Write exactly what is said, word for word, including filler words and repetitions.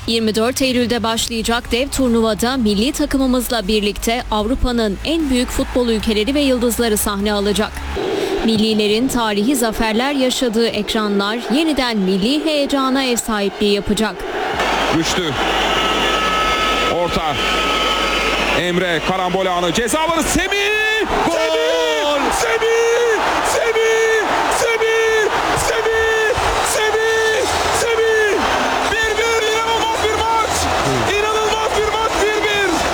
yirmi dört Eylül'de başlayacak dev turnuvada milli takımımızla birlikte Avrupa'nın en büyük futbol ülkeleri ve yıldızları sahne alacak. Millilerin tarihi zaferler yaşadığı ekranlar yeniden milli heyecana ev sahipliği yapacak. Güçlü. Orta. Emre karambol anı. Ceza alanı. Semih! Gol! Semih! Semih! Semih!